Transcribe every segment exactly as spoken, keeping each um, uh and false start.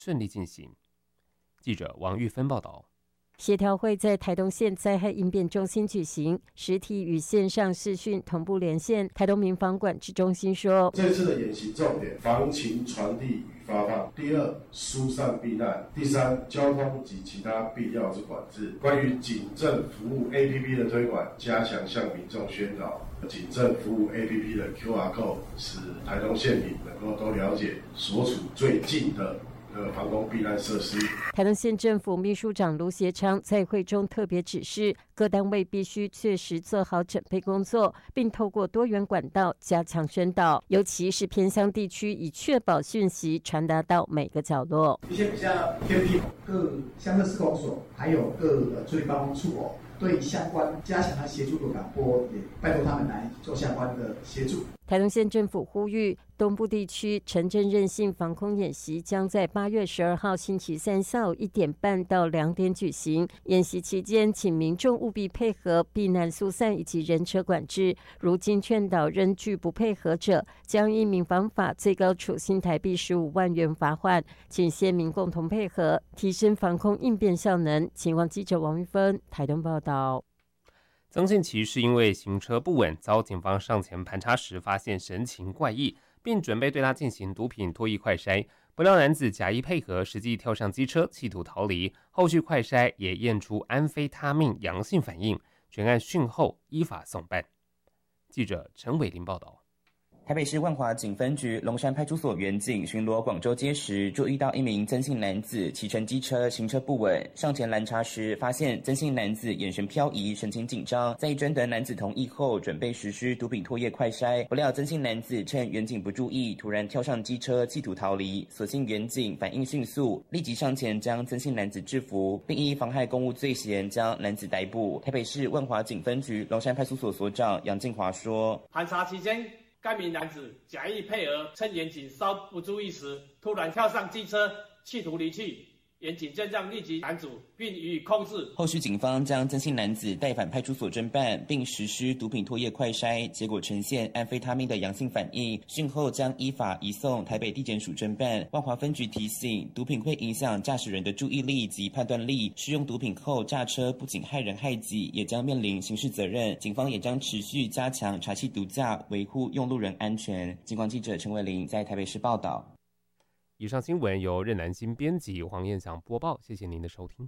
顺利进行。记者王玉芬报道。 协调会在台东县灾害应变中心举行，实体与线上视讯同步连线。台东民防管制中心说， 这次的演习重点：防情传递与发放；第二，疏散避难；第三，交通及其他必要之管制。关于警政服务 A P P 的推广，加强向民众宣导警政服务 A P P 的 Q R code， 使台东县民能够都了解所处最近的呃，防空避难设施。 台东县政府秘书长卢协昌在会中特别指示，各单位必须确实做好准备工作，并透过多元管道加强宣导，尤其是偏乡地区，以确保讯息传达到每个角落。 一些比较偏僻，各乡镇市公所还有各处理办公处哦，对相关加强他协助的广播，也拜托他们来做相关的协助。 台东县政府呼吁，东部地区城镇韧性防空演习将在八月十二号星期三下午一点半到两点举行。演习期间，请民众务必配合避难疏散以及人车管制。如经劝导仍拒不配合者，将依民防法最高处新台币十五万元罚款。请县民共同配合，提升防空应变效能。前往记者王玉芬台东报道。 曾庆琪是因为行车不稳，遭警方上前盘查时发现神情怪异，并准备对他进行毒品脱液快筛，不料男子假意配合，实际跳上机车企图逃离。后续快筛也验出安非他命阳性反应，全案讯后依法送办。记者陈伟林报道。 台北市万华警分局龙山派出所员警巡逻广州街时，注意到一名曾姓男子骑乘机车行车不稳，上前拦查时，发现曾姓男子眼神飘移，神情紧张。在征得男子同意后，准备实施毒品脱液快筛，不料曾姓男子趁员警不注意，突然跳上机车，企图逃离。所幸员警反应迅速，立即上前将曾姓男子制服，并依妨害公务罪嫌将男子逮捕。台北市万华警分局龙山派出所所长杨进华说：“ 盘查期间，该名男子假意配合，趁员警稍不注意时，突然跳上机车，企图离去。员警见状立即拦阻，并予以控制。 后续警方将曾姓男子带返派出所侦办，并实施毒品脱液快筛，结果呈现安非他命的阳性反应，讯后将依法移送台北地检署侦办。万华分局提醒，毒品会影响驾驶人的注意力及判断力，使用毒品后驾车不仅害人害己，也将面临刑事责任。警方也将持续加强查缉毒驾，维护用路人安全。警广记者陈伟玲在台北市报道。 以上新闻由任南新编辑，黄燕祥播报。谢谢您的收听。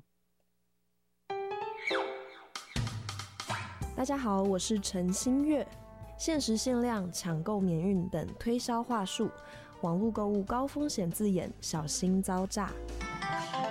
大家好，我是陈新月。限时限量、抢购免运等推销话术，网络购物高风险字眼，小心遭诈。